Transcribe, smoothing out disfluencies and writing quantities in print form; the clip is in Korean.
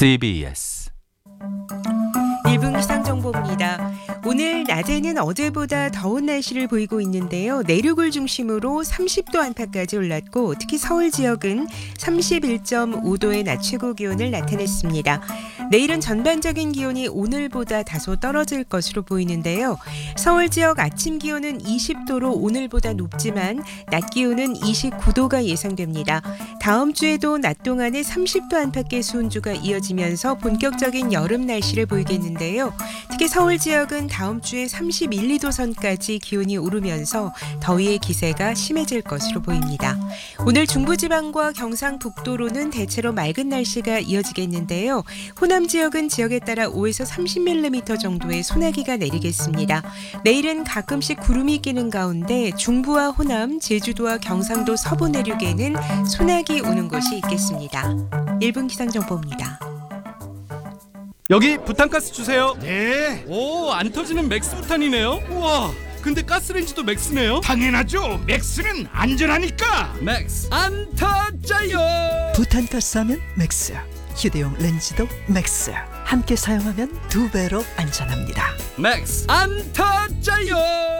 CBS 1분 기상정보입니다. 오늘 낮에는 어제보다 더운 날씨를 보이고 있는데요. 내륙을 중심으로 30도 안팎까지 올랐고 특히 서울 지역은 31.5도의 낮 최고 기온을 나타냈습니다. 내일은 전반적인 기온이 오늘보다 다소 떨어질 것으로 보이는데요. 서울 지역 아침 기온은 20도로 오늘보다 높지만 낮 기온은 29도가 예상됩니다. 다음 주에도 낮 동안에 30도 안팎의 수온주가 이어지면서 본격적인 여름 날씨를 보이겠는데요. 특히 서울 지역은 다음 주에 31, 2도 선까지 기온이 오르면서 더위의 기세가 심해질 것으로 보입니다. 오늘 중부지방과 경상북도로는 대체로 맑은 날씨가 이어지겠는데요. 호남 지역은 지역에 따라 5에서 30mm 정도의 소나기가 내리겠습니다. 내일은 가끔씩 구름이 끼는 가운데 중부와 호남, 제주도와 경상도 서부 내륙에는 소나기 오는 곳이 있겠습니다. 1분 기상정보입니다. 여기 부탄가스 주세요. 네, 오, 안 터지는 맥스 부탄이네요. 우와, 근데 가스레인지도 맥스네요. 당연하죠. 맥스는 안전하니까. 맥스 안 터져요. 부탄가스 하면 맥스, 휴대용 렌즈도 맥스. 함께 사용하면 2배로 안전합니다. 맥스 안 터져요.